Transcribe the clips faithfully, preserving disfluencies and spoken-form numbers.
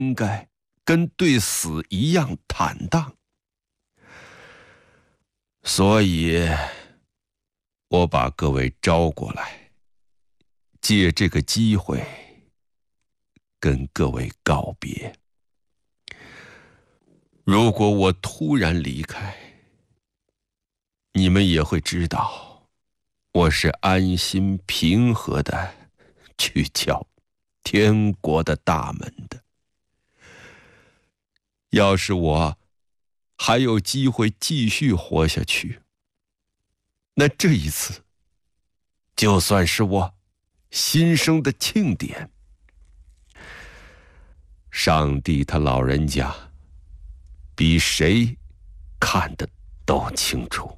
应该跟对死一样坦荡。所以我把各位招过来，借这个机会跟各位告别。如果我突然离开，你们也会知道，我是安心平和的去敲天国的大门的。要是我还有机会继续活下去，那这一次就算是我新生的庆典。上帝他老人家比谁看得都清楚。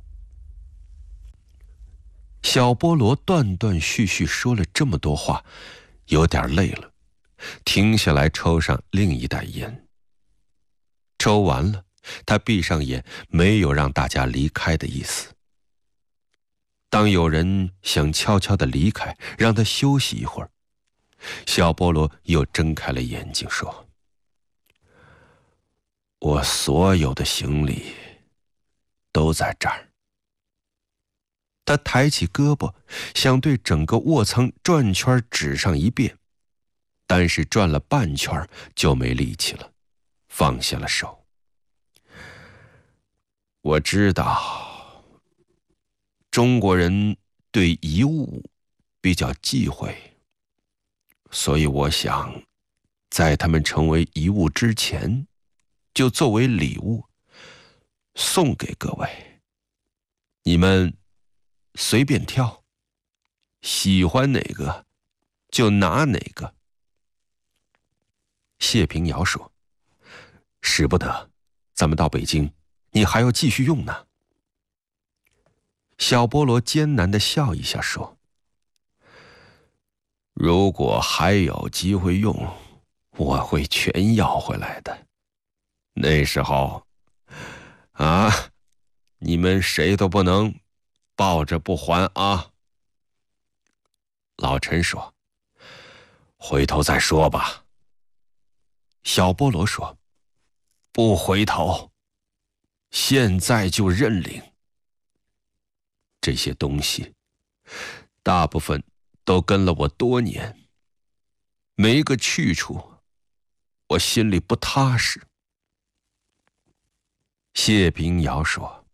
小波罗断断续续说了这么多话，有点累了，停下来抽上另一袋烟。抽完了，他闭上眼，没有让大家离开的意思。当有人想悄悄地离开，让他休息一会儿，小波罗又睁开了眼睛说：我所有的行李都在这儿。他抬起胳膊，想对整个卧舱转圈指上一遍，但是转了半圈就没力气了，放下了手。我知道中国人对遗物比较忌讳，所以我想在他们成为遗物之前，就作为礼物送给各位。你们随便挑，喜欢哪个就拿哪个。谢平遥说：使不得，咱们到北京你还要继续用呢。小波罗艰难地笑一下说：如果还有机会用，我会全要回来的。那时候啊，你们谁都不能抱着不还啊。老陈说：回头再说吧。小波罗说：不回头，现在就认领。这些东西大部分都跟了我多年，没个去处，我心里不踏实。谢平遥说：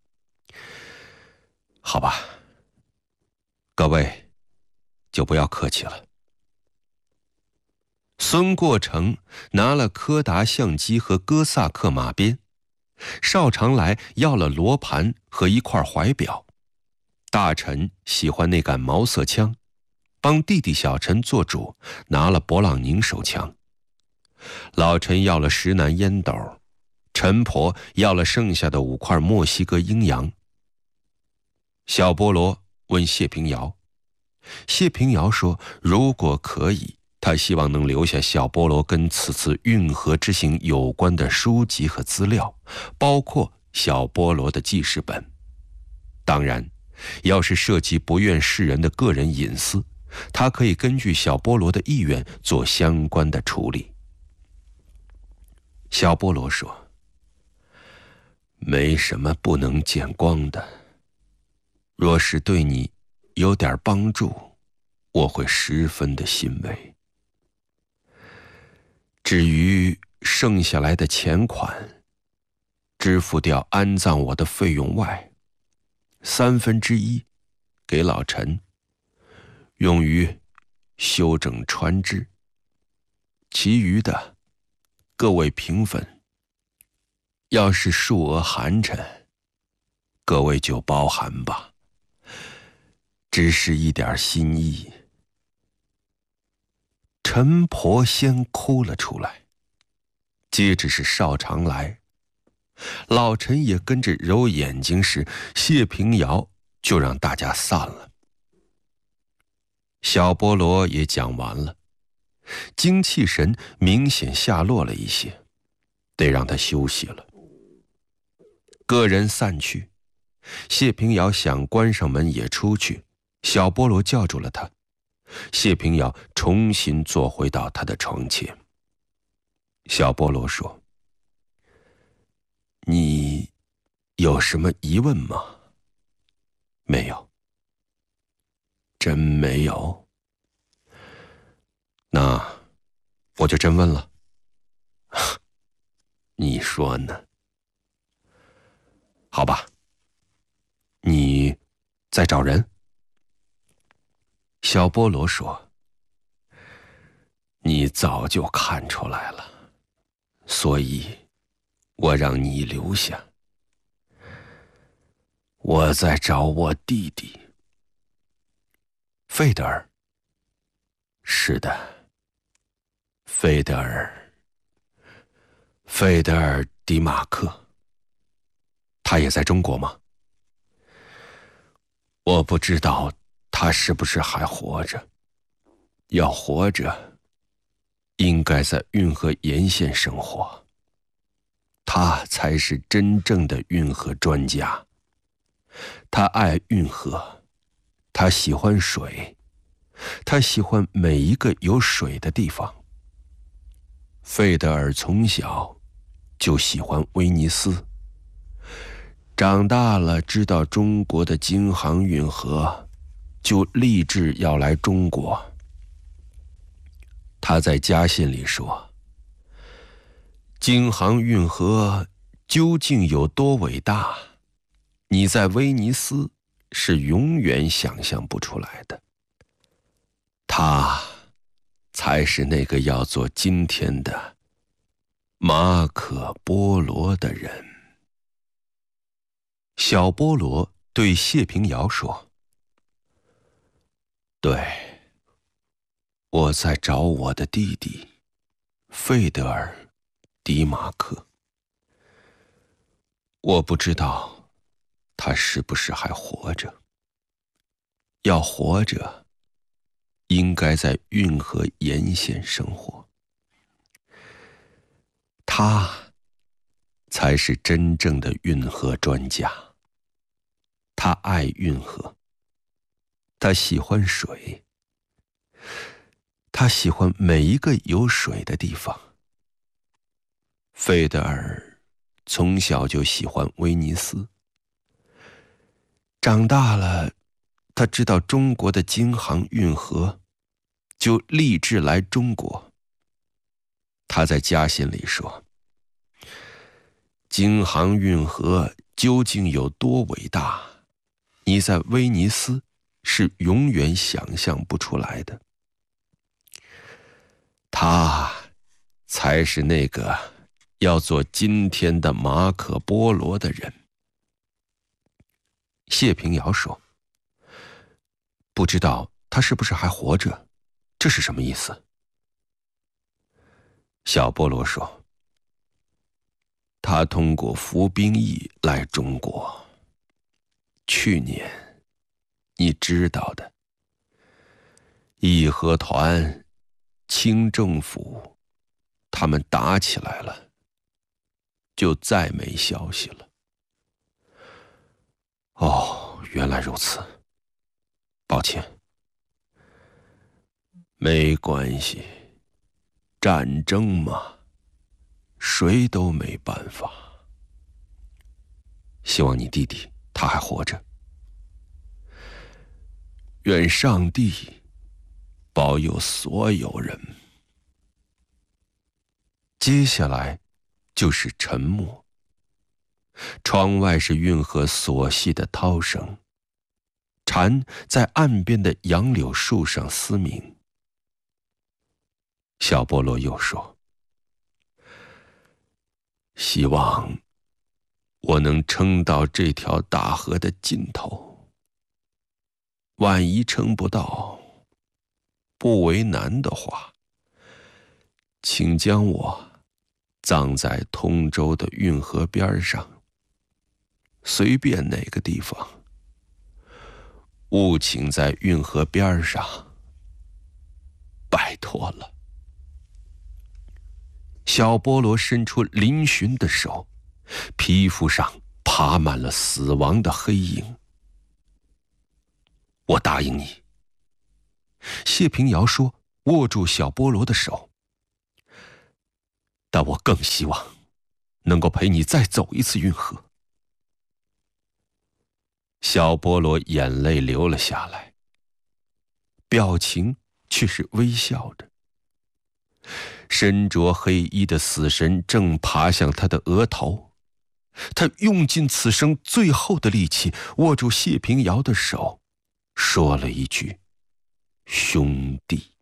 好吧，各位就不要客气了。孙过成拿了柯达相机和哥萨克马鞭，邵长来要了罗盘和一块怀表，大臣喜欢那杆毛瑟枪，帮弟弟小陈做主，拿了勃朗宁手枪。老陈要了石楠烟斗，陈婆要了剩下的五块墨西哥鹰洋。小波罗问谢平遥，谢平遥说如果可以，他希望能留下小波罗跟此次运河之行有关的书籍和资料，包括小波罗的记事本。当然，要是涉及不愿世人的个人隐私，他可以根据小波罗的意愿做相关的处理。小波罗说：没什么不能见光的，若是对你有点帮助，我会十分的欣慰。至于剩下来的钱款，支付掉安葬我的费用外，三分之一给老陈，用于修整船只，其余的各位平分。要是数额寒碜，各位就包涵吧，只是一点心意。陈婆先哭了出来，接着是邵长来，老陈也跟着揉眼睛时，谢平遥就让大家散了。小波罗也讲完了，精气神明显下落了一些，得让他休息了。个人散去，谢平遥想关上门也出去，小波罗叫住了他。谢平遥重新坐回到他的床前。 小波罗说：“你有什么疑问吗？”“没有。”“真没有？那我就真问了。”“你说呢？”“好吧。你在找人？”小波罗说：“你早就看出来了，所以我让你留下。我在找我弟弟。”“费德尔？”“是的，费德尔，费德尔·迪马克。他也在中国吗？”“我不知道他是不是还活着。要活着，应该在运河沿线生活。他才是真正的运河专家。他爱运河，他喜欢水，他喜欢每一个有水的地方。费德尔从小就喜欢威尼斯，长大了知道中国的京杭运河，就立志要来中国。他在家信里说：京杭运河究竟有多伟大，你在威尼斯是永远想象不出来的。他才是那个要做今天的马可·波罗的人。”小波罗对谢平遥说：“对，我在找我的弟弟费德尔·迪马克。我不知道他是不是还活着。要活着，应该在运河沿线生活。他才是真正的运河专家。他爱运河，他喜欢水，他喜欢每一个有水的地方。费德尔从小就喜欢威尼斯，长大了，他知道中国的京杭运河，就立志来中国。他在家信里说：京杭运河究竟有多伟大，你在威尼斯是永远想象不出来的。他才是那个要做今天的马可·波罗的人。”谢平遥说：“不知道他是不是还活着，这是什么意思？”小波罗说：“他通过服兵役来中国。去年，你知道的，义和团、清政府，他们打起来了，就再没消息了。”“哦，原来如此，抱歉。”“没关系，战争嘛，谁都没办法。希望你弟弟他还活着。愿上帝保佑所有人。”接下来就是沉默。窗外是运河琐细的涛声，蝉在岸边的杨柳树上嘶鸣。小波罗又说：“希望我能撑到这条大河的尽头。万一撑不到，不为难的话，请将我葬在通州的运河边上，随便哪个地方，务请在运河边上，拜托了。”小波罗伸出嶙峋的手，皮肤上爬满了死亡的黑影。“我答应你。”谢平遥说，握住小波罗的手。 但我更希望能够陪你再走一次运河。”小波罗眼泪流了下来，表情却是微笑的。身着黑衣的死神正爬向他的额头，他用尽此生最后的力气握住谢平遥的手，说了一句：“兄弟。”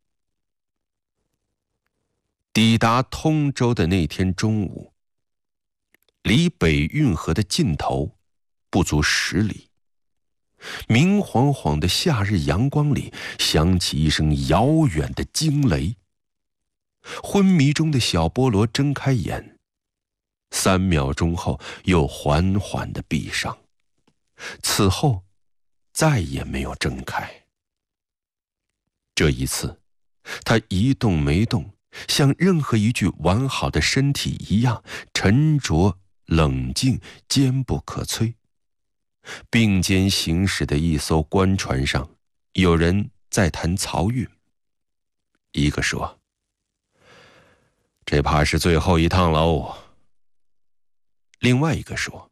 抵达通州的那天中午，离北运河的尽头不足十里，明晃晃的夏日阳光里响起一声遥远的惊雷。昏迷中的小波罗睁开眼，三秒钟后又缓缓地闭上，此后再也没有睁开。这一次，他一动没动，像任何一具完好的身体一样沉着冷静，坚不可摧。并肩行驶的一艘官船上，有人在谈漕运。一个说：“这怕是最后一趟喽。”另外一个说：“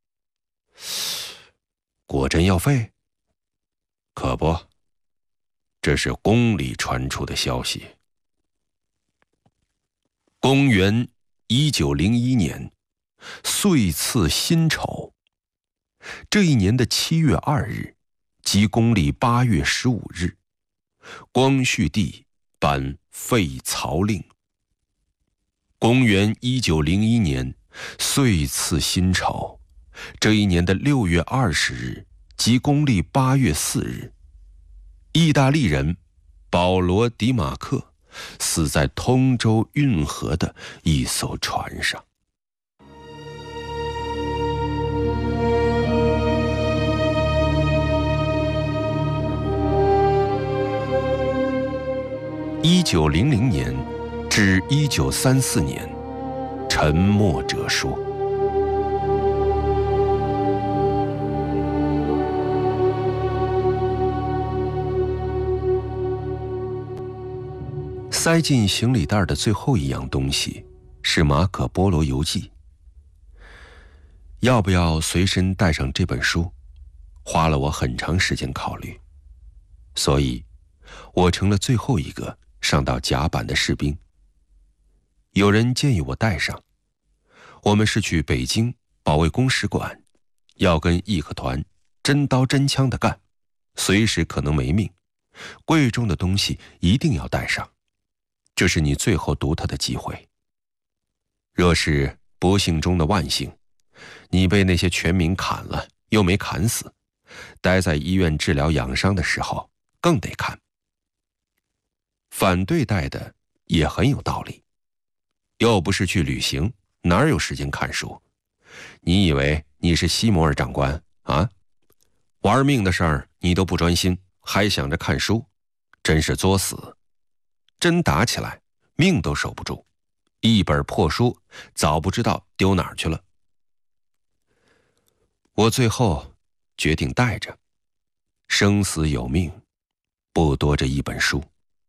果真要废？”“可不，这是宫里传出的消息。”公元一九零一年，岁次辛丑。这一年的七月二日，即公历八月十五日，光绪帝颁废漕令。公元一九零一年，岁次辛丑，这一年的六月二十日，即公历八月四日，意大利人保罗·迪马克死在通州运河的一艘船上。一九零零年至一九三四年，沉默者说。塞进行李袋的最后一样东西是马可波罗游记。要不要随身带上这本书，花了我很长时间考虑，所以我成了最后一个上到甲板的士兵。有人建议我带上，我们是去北京保卫公使馆，要跟义和团真刀真枪的干，随时可能没命，贵重的东西一定要带上，这是你最后读它的机会。若是不幸中的万幸，你被那些全民砍了又没砍死，待在医院治疗养伤的时候更得看。反对带的也很有道理，又不是去旅行，哪有时间看书？你以为你是西摩尔长官啊？玩命的事儿你都不专心，还想着看书，真是作死。真打起来，命都守不住，一本破书早不知道丢哪儿去了。我最后决定带着，生死有命，不多这一本书。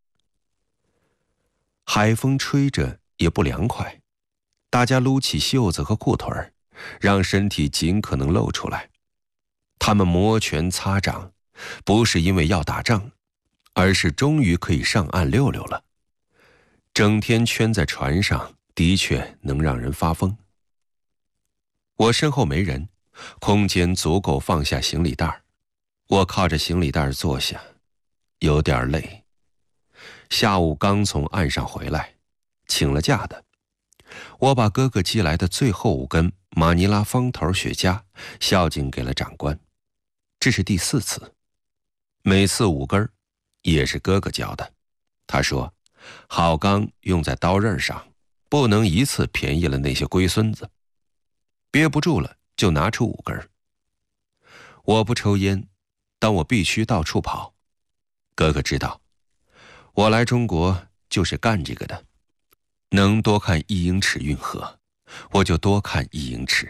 海风吹着也不凉快，大家撸起袖子和裤腿儿，让身体尽可能露出来。他们摩拳擦掌，不是因为要打仗，而是终于可以上岸溜溜了。整天圈在船上，的确能让人发疯。我身后没人，空间足够放下行李袋，我靠着行李袋坐下，有点累。下午刚从岸上回来，请了假的。我把哥哥寄来的最后五根马尼拉方头雪茄孝敬给了长官，这是第四次，每次五根也是哥哥教的。他说好钢用在刀刃上，不能一次便宜了那些龟孙子，憋不住了就拿出五根。我不抽烟，但我必须到处跑。哥哥知道我来中国就是干这个的，能多看一英尺运河，我就多看一英尺。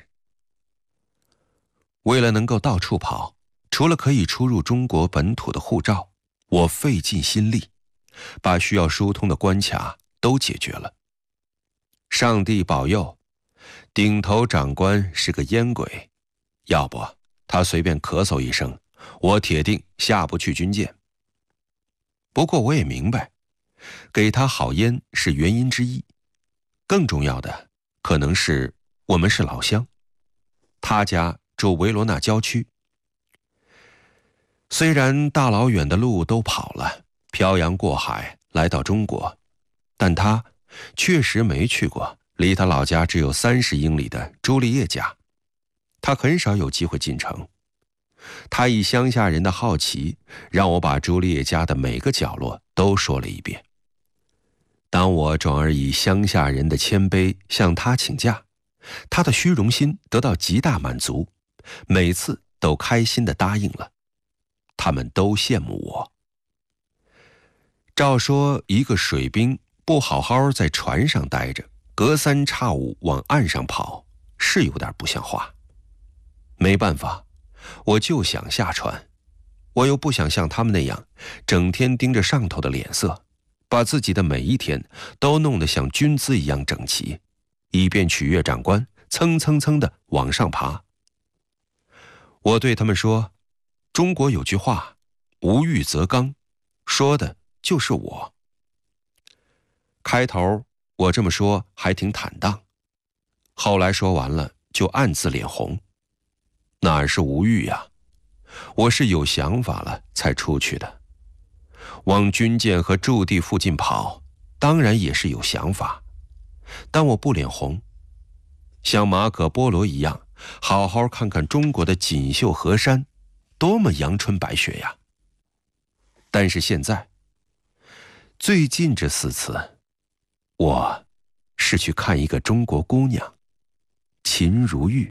为了能够到处跑，除了可以出入中国本土的护照，我费尽心力，把需要疏通的关卡都解决了。 上帝保佑，顶头长官是个烟鬼，要不他随便咳嗽一声，我铁定下不去军舰。不过我也明白，给他好烟是原因之一，更重要的可能是我们是老乡，他家住维罗纳郊区。虽然大老远的路都跑了，漂洋过海来到中国，但他确实没去过离他老家只有三十英里的朱丽叶家，他很少有机会进城。他以乡下人的好奇，让我把朱丽叶家的每个角落都说了一遍。当我转而以乡下人的谦卑向他请假，他的虚荣心得到极大满足，每次都开心地答应了。他们都羡慕我。照说一个水兵不好好在船上待着，隔三差五往岸上跑，是有点不像话。没办法，我就想下船，我又不想像他们那样整天盯着上头的脸色，把自己的每一天都弄得像军姿一样整齐，以便取悦长官，蹭蹭蹭地往上爬。我对他们说，中国有句话，无欲则刚，说的就是我。开头我这么说还挺坦荡，后来说完了就暗自脸红。哪是无欲呀？我是有想法了才出去的。往军舰和驻地附近跑，当然也是有想法，但我不脸红，像马可波罗一样，好好看看中国的锦绣河山，多么阳春白雪呀！但是现在，最近这四次，我是去看一个中国姑娘，秦如玉。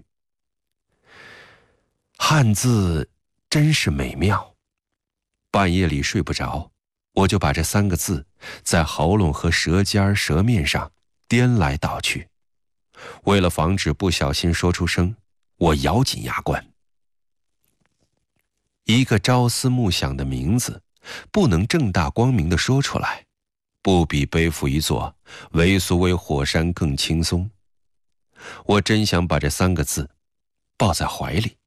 汉字真是美妙，半夜里睡不着，我就把这三个字在喉咙和舌尖舌面上颠来倒去。为了防止不小心说出声，我咬紧牙关。一个朝思暮想的名字，不能正大光明地说出来，不比背负一座维苏威火山更轻松。我真想把这三个字抱在怀里。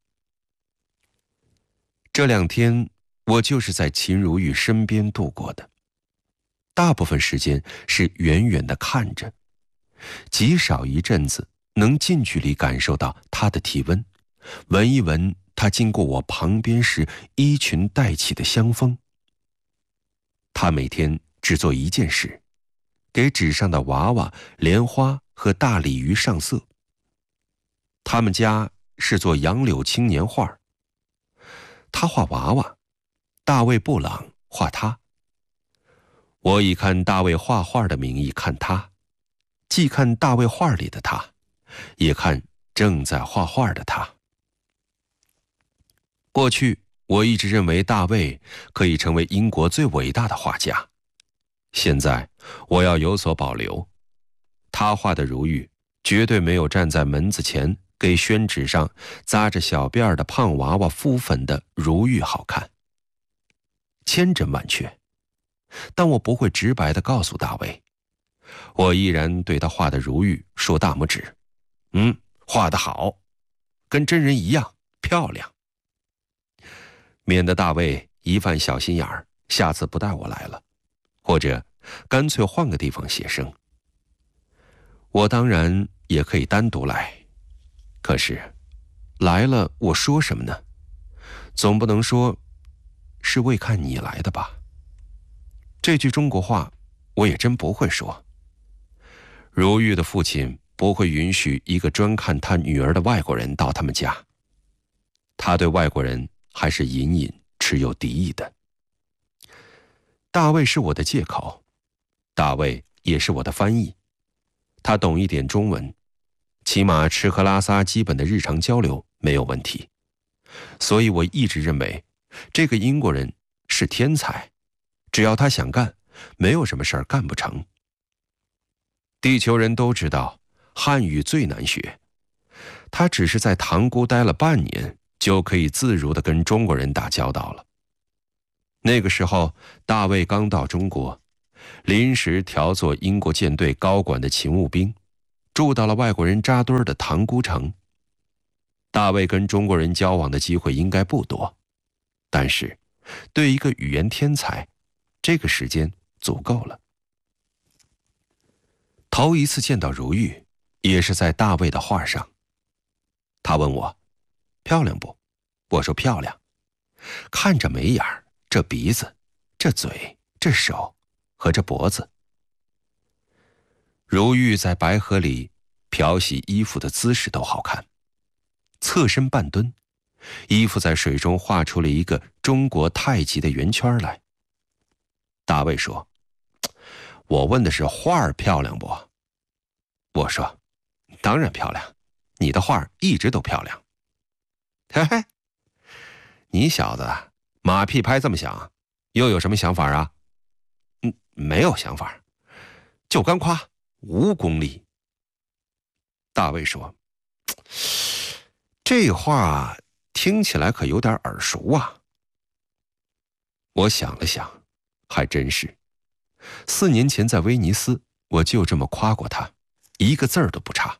这两天我就是在秦如玉身边度过的，大部分时间是远远地看着，极少一阵子能近距离感受到她的体温，闻一闻她经过我旁边时衣裙带起的香风。她每天只做一件事，给纸上的娃娃、莲花和大鲤鱼上色。他们家是做杨柳青年画，他画娃娃，大卫布朗画他。我以看大卫画画的名义看他，既看大卫画里的他，也看正在画画的他。过去我一直认为大卫可以成为英国最伟大的画家，现在我要有所保留。他画的如玉绝对没有站在门子前给宣纸上扎着小辫儿的胖娃娃敷粉的如玉好看。千真万确，但我不会直白地告诉大卫，我依然对他画的如玉竖大拇指，嗯，画得好，跟真人一样漂亮，免得大卫一犯小心眼儿，下次不带我来了，或者干脆换个地方写生。我当然也可以单独来，可是来了我说什么呢？总不能说是为看你来的吧？这句中国话我也真不会说。如玉的父亲不会允许一个专看他女儿的外国人到他们家，他对外国人还是隐隐持有敌意的。大卫是我的借口，大卫也是我的翻译，他懂一点中文，起码吃喝拉撒基本的日常交流没有问题。所以我一直认为这个英国人是天才，只要他想干，没有什么事儿干不成。地球人都知道汉语最难学，他只是在塘沽待了半年，就可以自如地跟中国人打交道了。那个时候大卫刚到中国，临时调做英国舰队高管的勤务兵， 住到了外国人扎堆儿的塘沽城。大卫跟中国人交往的机会应该不多，但是对一个语言天才，这个时间足够了。头一次见到如玉，也是在大卫的画上。他问我漂亮不？我说漂亮，看着眉眼儿，这鼻子，这嘴，这手和这脖子。如玉在白河里漂洗衣服的姿势都好看，侧身半蹲，衣服在水中画出了一个中国太极的圆圈来。大卫说：“我问的是画儿漂亮不？”我说：“当然漂亮，你的画儿一直都漂亮。”嘿嘿，你小子马屁拍这么响，又有什么想法啊？嗯，没有想法，就干夸无功力。大卫说：“这话听起来可有点耳熟啊。”我想了想，还真是。四年前在威尼斯，我就这么夸过他，一个字儿都不差。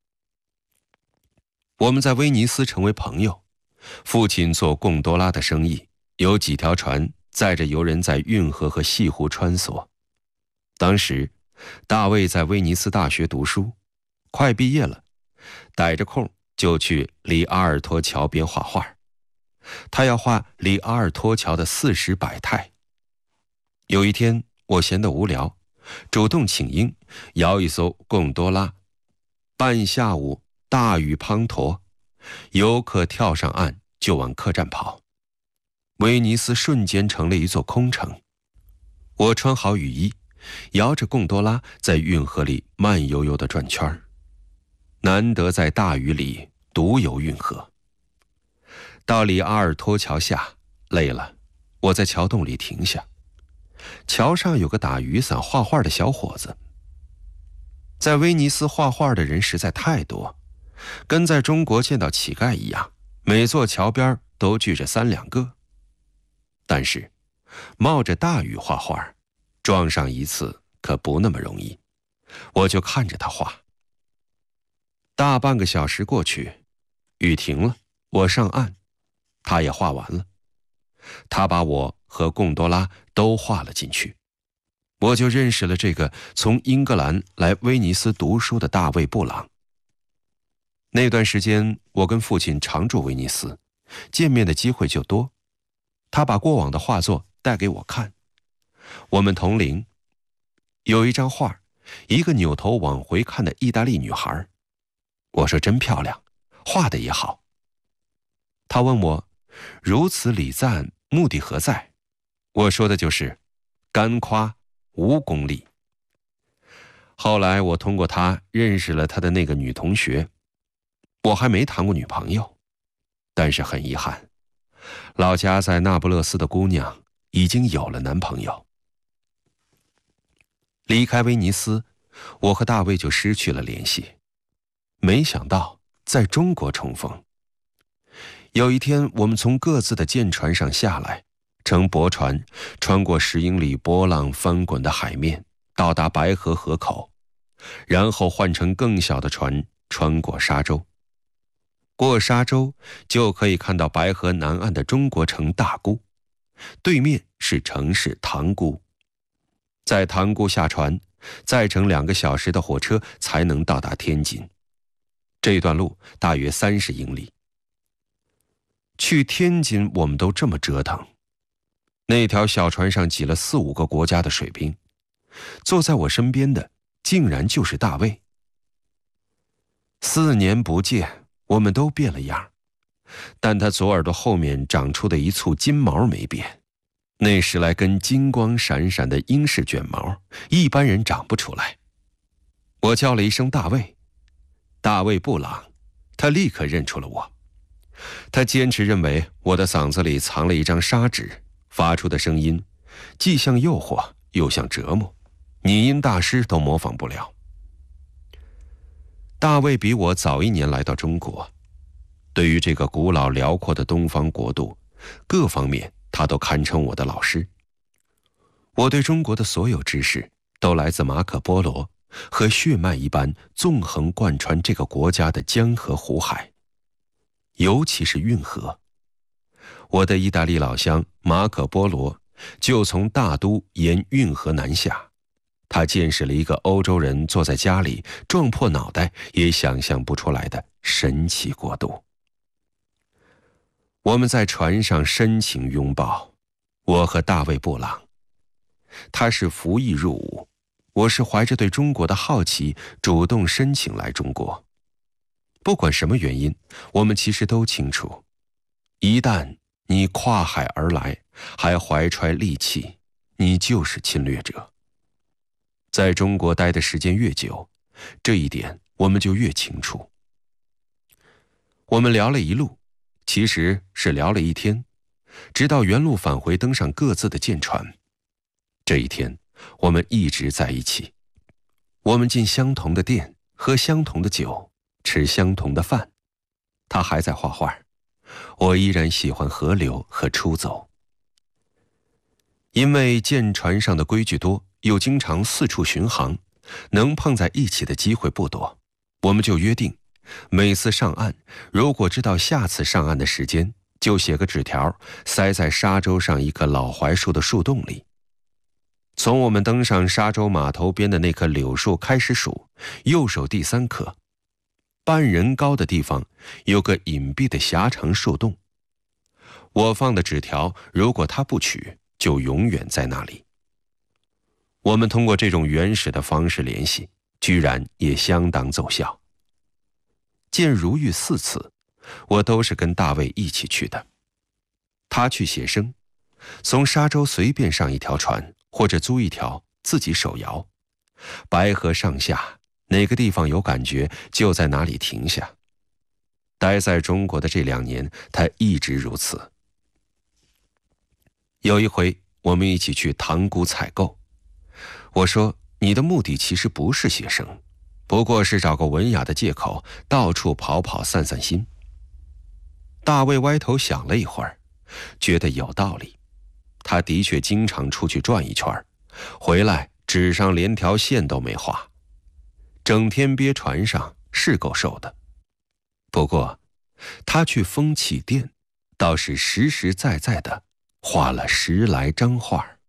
我们在威尼斯成为朋友，父亲做贡多拉的生意，有几条船载着游人在运河和西湖穿梭。当时大卫在威尼斯大学读书，快毕业了，逮着空就去里阿尔托桥边画画。他要画里阿尔托桥的四时百态。有一天我闲得无聊，主动请缨，摇一艘贡多拉。半下午大雨滂沱，游客跳上岸就往客栈跑。威尼斯瞬间成了一座空城。我穿好雨衣，摇着贡多拉在运河里慢悠悠地转圈儿，难得在大雨里独游运河。到里阿尔托桥下，累了，我在桥洞里停下。桥上有个打雨伞画画的小伙子。在威尼斯画画的人实在太多，跟在中国见到乞丐一样，每座桥边都聚着三两个。但是冒着大雨画画，撞上一次可不那么容易。我就看着他画。大半个小时过去，雨停了，我上岸，他也画完了。他把我和贡多拉都画了进去，我就认识了这个从英格兰来威尼斯读书的大卫·布朗。那段时间我跟父亲常住威尼斯，见面的机会就多。他把过往的画作带给我看。我们同龄，有一张画，一个扭头往回看的意大利女孩。我说真漂亮，画的也好。他问我如此礼赞目的何在？我说的就是干夸无功力。后来我通过他认识了他的那个女同学。我还没谈过女朋友，但是很遗憾，老家在那不勒斯的姑娘已经有了男朋友。离开威尼斯，我和大卫就失去了联系。没想到在中国重逢。有一天，我们从各自的舰船上下来，乘驳船穿过十英里波浪翻滚的海面，到达白河河口，然后换乘更小的船穿过沙洲。过沙洲就可以看到白河南岸的中国城大沽，对面是城市塘沽。在塘沽下船，再乘两个小时的火车才能到达天津。这段路大约三十英里。去天津我们都这么折腾。那条小船上挤了四五个国家的水兵，坐在我身边的竟然就是大卫。四年不见，我们都变了样，但他左耳朵后面长出的一簇金毛没变，那十来根金光闪闪的英式卷毛，一般人长不出来。我叫了一声大卫，大卫·布朗，他立刻认出了我。他坚持认为我的嗓子里藏了一张砂纸，发出的声音既像诱惑又像折磨，拟音大师都模仿不了。大卫比我早一年来到中国，对于这个古老辽阔的东方国度，各方面他都堪称我的老师。我对中国的所有知识都来自马可·波罗和血脉一般纵横贯穿这个国家的江河湖海，尤其是运河。我的意大利老乡马可·波罗就从大都沿运河南下，他见识了一个欧洲人坐在家里撞破脑袋也想象不出来的神奇国度。我们在船上深情拥抱，我和大卫·布朗。他是服役入伍，我是怀着对中国的好奇主动申请来中国。不管什么原因，我们其实都清楚，一旦你跨海而来，还怀揣利器，你就是侵略者。在中国待的时间越久，这一点我们就越清楚。我们聊了一路，其实是聊了一天，直到原路返回，登上各自的舰船。这一天，我们一直在一起。我们进相同的店，喝相同的酒，吃相同的饭。他还在画画，我依然喜欢河流和出走。因为舰船上的规矩多，又经常四处巡航，能碰在一起的机会不多，我们就约定，每次上岸，如果知道下次上岸的时间，就写个纸条，塞在沙洲上一棵老槐树的树洞里。从我们登上沙洲码头边的那棵柳树开始数，右手第三棵，半人高的地方有个隐蔽的狭长树洞。我放的纸条，如果他不取，就永远在那里。我们通过这种原始的方式联系，居然也相当奏效。见如玉四次，我都是跟大卫一起去的。他去写生，从沙洲随便上一条船，或者租一条，自己手摇。白河上下，哪个地方有感觉，就在哪里停下。待在中国的这两年，他一直如此。有一回，我们一起去塘沽采购。我说，你的目的其实不是写生，不过是找个文雅的借口，到处跑跑散散心。大卫歪头想了一会儿，觉得有道理。他的确经常出去转一圈，回来纸上连条线都没画，整天憋船上是够受的。不过他去风起店倒是实实在在的画了十来张画。